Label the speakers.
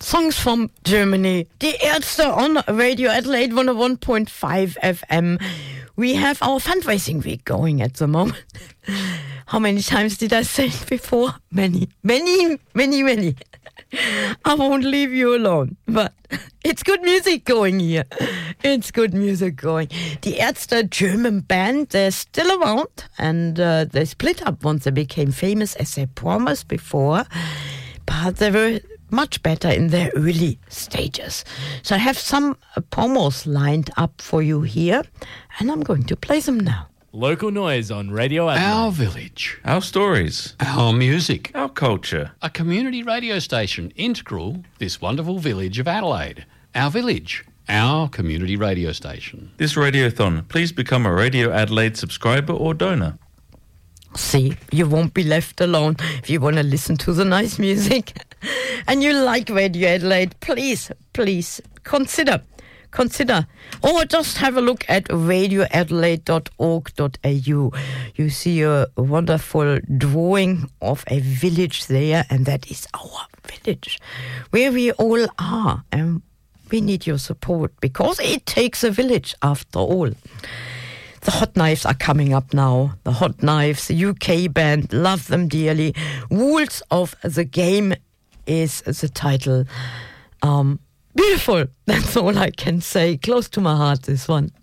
Speaker 1: Songs from Germany. Die Ärzte on Radio Adelaide 101.5 FM. We have our fundraising week going at the moment. How many times did I say it before? Many. I won't leave you alone, but it's good music going here. It's good music going. Die Ärzte, German band, they're still around, and they split up once they became famous, as they promised before, but they were much better in their early stages. So I have some promos lined up for you here, and I'm going to play them now.
Speaker 2: Local noise on Radio Adelaide.
Speaker 3: Our village.
Speaker 4: Our stories.
Speaker 3: Our music.
Speaker 4: Our culture.
Speaker 3: A community radio station integral this wonderful village of Adelaide. Our village. Our community radio station.
Speaker 4: This radiothon, please become a Radio Adelaide subscriber or donor.
Speaker 1: See, you won't be left alone if you want to listen to the nice music. And you like Radio Adelaide, please consider. Or just have a look at radioadelaide.org.au. You see a wonderful drawing of a village there, and that is our village, where we all are. And we need your support, because it takes a village after all. The Hot Knives are coming up now. The Hot Knives, the UK band, love them dearly. Rules of the Game is the title. Beautiful, that's all I can say. Close to my heart, this one.